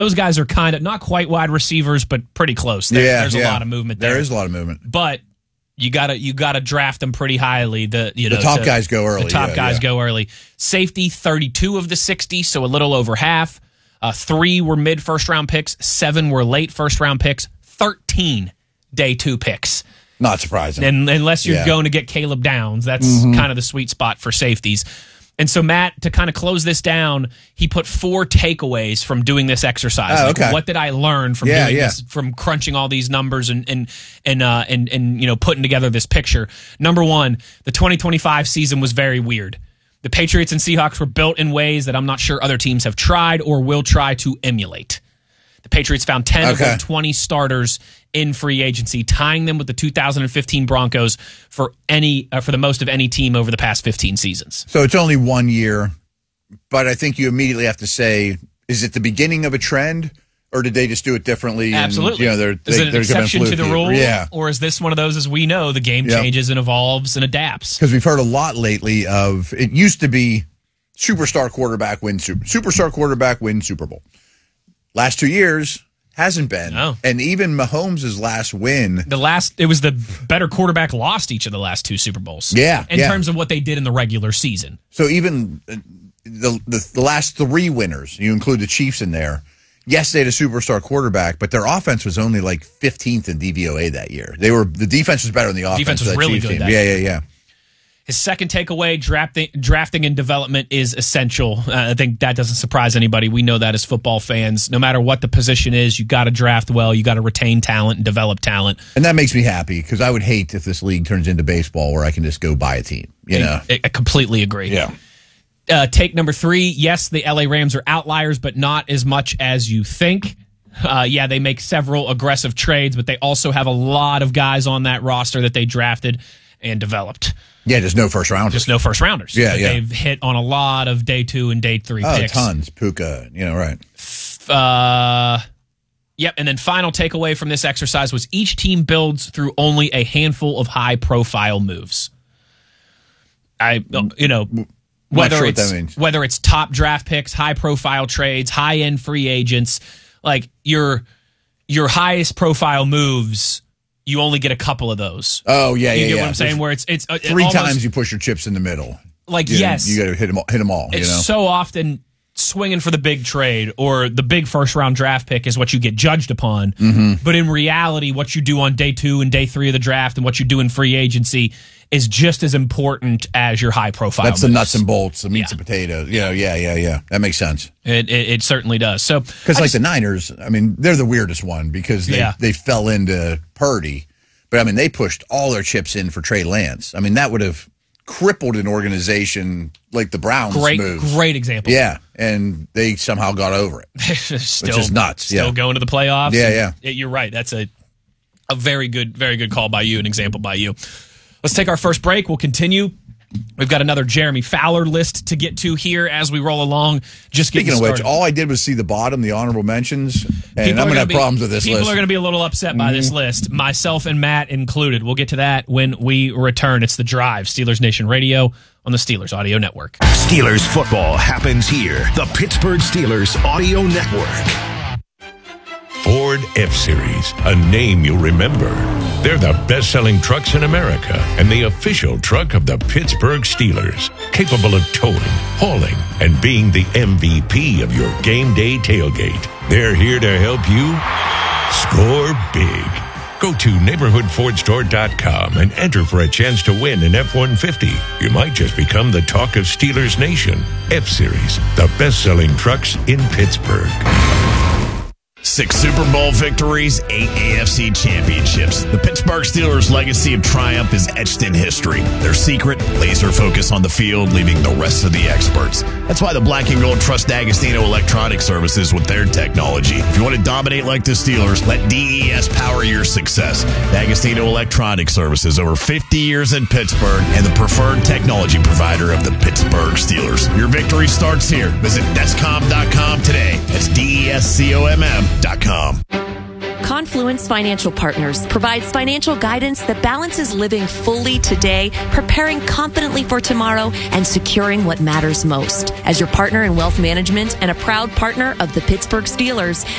Those guys are kind of not quite wide receivers, but pretty close. There's a lot of movement there. There is a lot of movement. But you gotta draft them pretty highly. The top guys go early. The top guys go early. Safety, 32 of the 60, so a little over half. 3 were mid first round picks. 7 were late first round picks. 13 day 2 picks. Not surprising. And unless you're going to get Caleb Downs, that's kind of the sweet spot for safeties. And so, Matt, to kind of close this down, he put 4 takeaways from doing this exercise. Oh, okay. What did I learn from doing this, from crunching all these numbers and putting together this picture? Number 1, the 2025 season was very weird. The Patriots and Seahawks were built in ways that I'm not sure other teams have tried or will try to emulate. The Patriots found 10 of their 20 starters in free agency, tying them with the 2015 Broncos for the most of any team over the past 15 seasons. So it's only 1 year, but I think you immediately have to say, is it the beginning of a trend, or did they just do it differently? Absolutely. And, is it an exception to the rule? Yeah. Or is this one of those, as we know, the game changes and evolves and adapts? Because we've heard a lot lately of, it used to be superstar quarterback win Super Bowl. Last 2 years hasn't been. No. And even Mahomes' last win. It was the better quarterback lost each of the last 2 Super Bowls. Yeah. In terms of what they did in the regular season. So even the last 3 winners, you include the Chiefs in there. Yes, they had a superstar quarterback, but their offense was only like 15th in DVOA that year. The defense was better than the offense. Defense was really good. Yeah. His second takeaway, drafting and development is essential. I think that doesn't surprise anybody. We know that as football fans. No matter what the position is, you got to draft well. You got to retain talent and develop talent. And that makes me happy, because I would hate if this league turns into baseball where I can just go buy a team. I completely agree. Yeah. Take number 3. Yes, the LA Rams are outliers, but not as much as you think. They make several aggressive trades, but they also have a lot of guys on that roster that they drafted and developed. Yeah, just no first rounders. Just no first rounders. Yeah. They've hit on a lot of day 2 and day 3 picks. Tons. Puka, right. And then final takeaway from this exercise was each team builds through only a handful of high-profile moves. Whether it's top draft picks, high-profile trades, high-end free agents, like your highest profile moves, you only get a couple of those. Oh, yeah, You get what I'm saying? Where it's 3 times you push your chips in the middle. Yes. You got to hit them all. It's so often swinging for the big trade or the big first-round draft pick is what you get judged upon. Mm-hmm. But in reality, what you do on day 2 and day 3 of the draft and what you do in free agency is just as important as your high-profile That's moves. the nuts and bolts, the meats and potatoes. Yeah. That makes sense. It certainly does. So, because the Niners, they're the weirdest one because they fell into Purdy. But, they pushed all their chips in for Trey Lance. That would have crippled an organization like the Browns moves. Great example. Yeah, and they somehow got over it, which is nuts. Still going to the playoffs. Yeah. You're right. That's a very good call by you, an example by you. Let's take our first break. We'll continue. We've got another Jeremy Fowler list to get to here as we roll along. Speaking of which, all I did was see the bottom, the honorable mentions, and I'm going to have problems with this list. People are going to be a little upset by this list, myself and Matt included. We'll get to that when we return. It's The Drive, Steelers Nation Radio on the Steelers Audio Network. Steelers football happens here. The Pittsburgh Steelers Audio Network. Ford F-Series, a name you'll remember. They're the best-selling trucks in America and the official truck of the Pittsburgh Steelers, capable of towing, hauling, and being the MVP of your game day tailgate. They're here to help you score big. Go to neighborhoodfordstore.com and enter for a chance to win an F-150. You might just become the talk of Steelers Nation. F-Series, the best-selling trucks in Pittsburgh. 6 Super Bowl victories, 8 AFC championships. The Pittsburgh Steelers' legacy of triumph is etched in history. Their secret, laser focus on the field, leaving the rest of the experts. That's why the Black and Gold trust D'Agostino Electronic Services with their technology. If you want to dominate like the Steelers, let DES power your success. D'Agostino Electronic Services, over 50 years in Pittsburgh, and the preferred technology provider of the Pittsburgh Steelers. Your victory starts here. Visit Descom.com today. That's DESCOMM.com. Confluence Financial Partners provides financial guidance that balances living fully today, preparing confidently for tomorrow, and securing what matters most. As your partner in wealth management and a proud partner of the Pittsburgh Steelers,